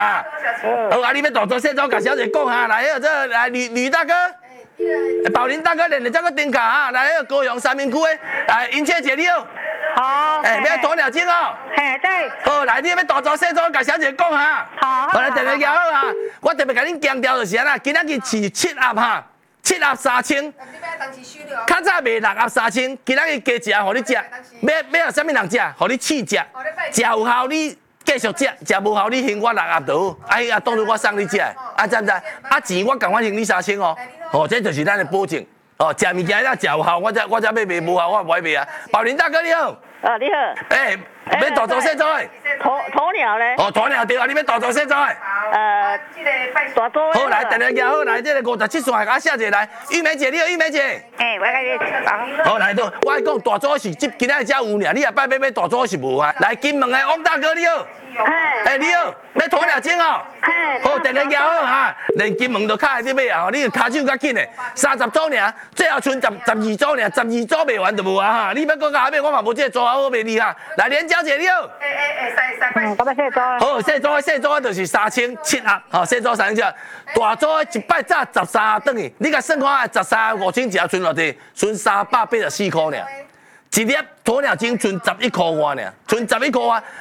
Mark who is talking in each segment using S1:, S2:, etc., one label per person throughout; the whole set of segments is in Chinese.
S1: 啊。好啊，你要大做小做，甲小姐讲哈，来这来吕大哥。宝林大哥练的这个顶卡啊，来高雄三明区的，来迎接姐你好。
S2: 好。
S1: 要鸵鸟精哦。
S2: 嘿，对。
S1: 好，来你要大做小做，甲小姐讲哈。
S2: 好。
S1: 好来，特别好啊，我特别甲恁强调就是啦，今仔日是7盒哈，7盒3000。较早卖6盒3000，今仔日加一盒，互你食。要有啥物人食？互你试食，食有效你。继续食，食无效你还我6盒就好。哎呀，当作我送你食，知唔知？钱我共我还你3000哦。哦，这就是咱的保证。哦，食物件要食有效，我才要卖无效，我唔爱卖啊。宝林大哥你好。
S2: 你好。
S1: 要大做小做的。
S2: 鸵鸟咧。
S1: 哦，鸵鸟对啊，你要大做小做的。
S2: 大做。
S1: 好来，第二个好来，这个57线甲写者来，玉梅姐你好，玉梅姐。
S2: 我甲你讲。
S1: 好来到，我讲大做是今仔日才有尔，你下摆要大做是无啊？来金门的汪大哥你好。你好，要鸵鸟精哦。好，第二个好哈，连金门都卡在你买啊！你卡手较紧的，30组尔，最后剩12组尔，12组卖完就无啊哈！你要搁加买，我嘛无这个组好卖你哈。来，连小姐你好。
S2: 我要小组。
S1: 好，小组就是3007盒，好，小组3000只，大组一摆早13盒转去，你甲算看，13盒5000只剩偌济？剩384块尔。一粒鸵鸟精剩11块外尔，剩11块外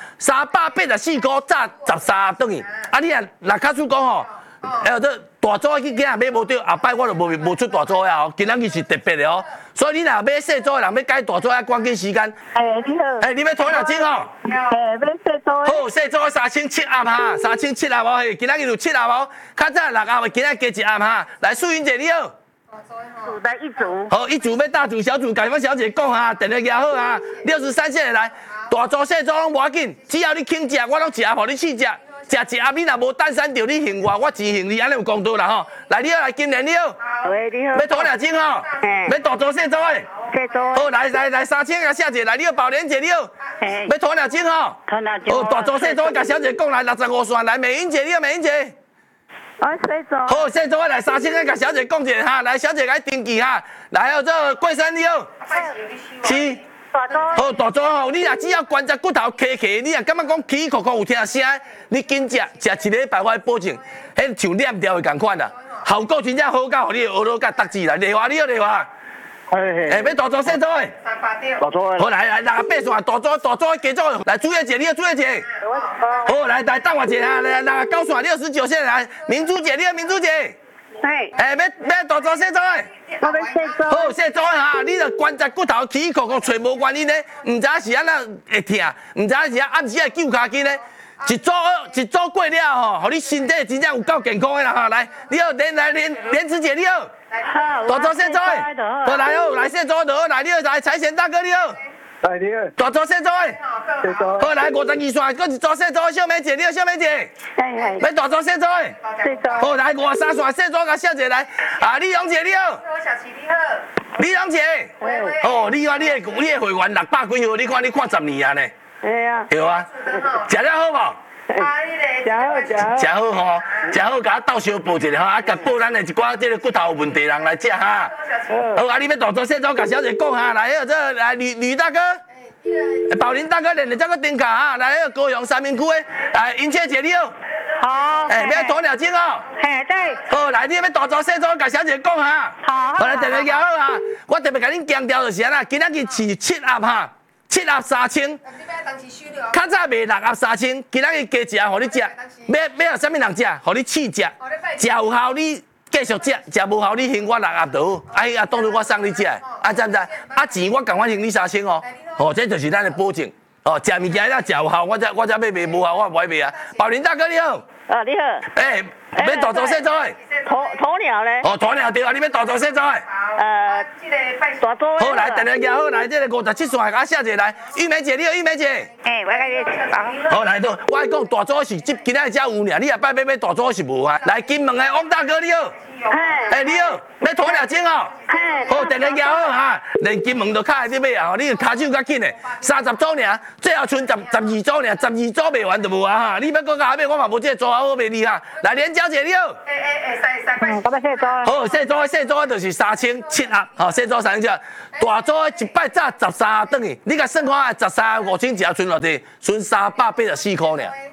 S1: ，384块早13盒转去。啊，你啊，若卡出讲吼，这大组去囝买无着，后摆我就无出大组呀哦。今仔日是特别的哦，所以你若买小组的人要改大组，要赶紧时间。
S2: 你好。
S1: 你要鸵鸟精吼？
S2: 要小组。
S1: 好，小组3007盒哈，3007盒哦，今仔日有7盒哦，较早6盒的，今仔加1盒哈。来，素云姐你好。
S2: 组的一组。
S1: 好，一组要大组小组，甲阮小姐讲哈，第二个好哈，63线的来，大组小组拢无要紧，只要你肯食，我拢一盒互你试食。食一盒你若无单身着，你还我钱还你，安尼有公道啦吼。来，你好，来金莲你好。
S2: 你好。
S1: 要鸵鸟精吼？要大组小组的。
S2: 小组。
S1: 好，来3000个小姐来，你好，宝莲姐你好。要鸵鸟精吼？
S2: 鸵鸟精。
S1: 哦，大组小组甲小姐讲来65线来，美英姐你好，美英姐。
S2: 小组。
S1: 好，小组来3000个甲小姐讲者哈，来小姐来登记哈。来哦，这桂山你好。是。好，大组吼，你若只要关节骨头磕磕，你若感觉讲起壳壳有听声，你紧食一个礼拜，我保证，迄像链条的共款啦，效果真正好到，互你学到甲达志来。丽华你好，丽华。要大组小组的。
S2: 大组的。
S1: 好，来68线，大组加组，来朱叶姐你好，朱叶姐。好，来等我一下，来9线69线来，明珠姐你好，明珠姐。要大组小组的。
S2: 我要小组。
S1: 好，小组哈，你着关节骨头起起壳壳，找无原因呢，唔知是安那会痛，唔知是暗时会揪骹筋呢。一组过了吼，互你身体真正有够健康的啦哈。来，你好，莲子姐你好。
S2: 好。
S1: 大组小组的。好来哦，来小组就好，来你好，来财神大哥你好。
S2: 你好。
S1: 大组小组的。
S2: 小组。
S1: 好来52线，搁一组小组的小美姐你好，小美姐。要大组小组的。
S2: 小组。
S1: 好来53线小组甲小姐来，李荣姐你好。
S2: 小琪你好。
S1: 李荣姐。哦，你看你的会员600几号，你看10年啊呢。对啊。食了好无？食好吼，食好，甲我斗相报一下吼，甲报咱的一寡这个骨头有问题人来食哈。好，你要大做小组，甲小姐讲哈，来这来吕大哥。宝林大哥练的这个顶卡哈，来高雄三明区的，来迎接姐你好。
S2: 好。
S1: 要鸵鸟精哦。
S2: 对。
S1: 好，来你要大做小组，甲小姐讲哈。
S2: 好。
S1: 好来，第二个好哈，我特别甲恁强调就是啦，今仔日是7盒哈，7盒3000。较早卖6盒3000，今仔日加1盒，互你食。要有啥物人食？互你试食，食有效你继续食，食无效你还我6盒就好。哎呀，当作我送你食，知唔知？钱我共我还你3000哦。哦，这就是咱的保证。哦，食物件要食有效，我才要卖无效，我唔爱卖啊。宝林大哥你好。
S2: 你好。
S1: 要大组小组的。
S2: 鸵鸟咧。
S1: 哦，鸵鸟对啊，你要大组小组的。
S2: 大组。
S1: 好来，第二个好来，这个57线甲小姐来，玉梅姐你好，玉梅姐。
S2: 我甲你讲。
S1: 好来到，我讲大组是今仔日才有尔，你下摆买大组是无啊。来金门的汪大哥你好。你好，要鸵鸟精哦。好，第二个好哈，连金门都卡在你买啊，你卡手较紧的，30组尔，最后剩12组尔，12组卖完就无啊哈。你要搁加买，我嘛无这个组好卖你哈。来，连小姐你好。
S2: 我要小组。
S1: 好，小组就是3007盒，好，小组3000只，大组一摆早13盒转去，你甲算看13盒5000只剩偌济？剩384块尔。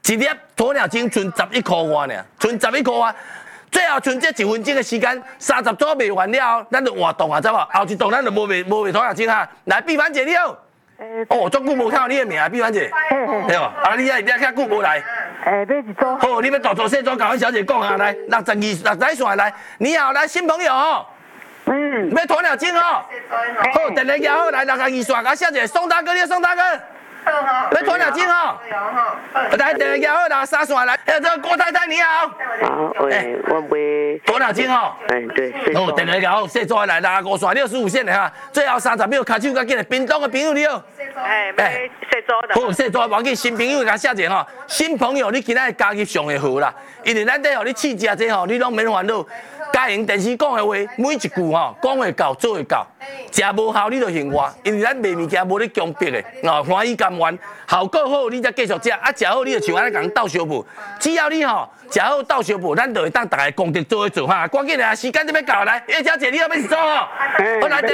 S1: 一粒鸵鸟精剩11块外呢，剩11块外。最后剩这1分钟的时间，30组卖完了后，咱就换档啊，知无？后一档咱就无卖鸵鸟精哈。来，碧凡姐你好。哦，足久无听到你的名，碧凡姐。对哦，啊，你遐遐久无来。
S2: 要一组。
S1: 好，你要大做细做，甲阮小姐讲下来，62线来。你好，来新朋友哦。要鸵鸟精哦。好，电话摇好来，62线，甲小姐宋大哥，你宋大哥。要鸵鸟精哦。来，电话摇好，63线来。哎，这郭太太你好。
S2: 好，喂，我卖
S1: 鸵鸟精哦。
S2: 对。
S1: 哦，电话摇好，细做来，65线65线的哈。最后30秒，开手甲紧来，屏东的朋友你好。
S2: 要细组的。
S1: 好，细组忘记新朋友甲写者吼，新朋友你今仔加入上会好啦，因为咱这吼你试食这吼，你拢免烦恼。家营电视讲的话，每一句吼讲会到做会到，食无效你就嫌外，因为咱卖物件无咧强迫的，哦欢喜甘愿，效果好你才继续食，啊食好你就像安尼共斗相补，只要你吼食好斗相补，咱就会当大家功德做伙做哈，赶紧来时间就要到来，叶小姐你要要是做吼，我来。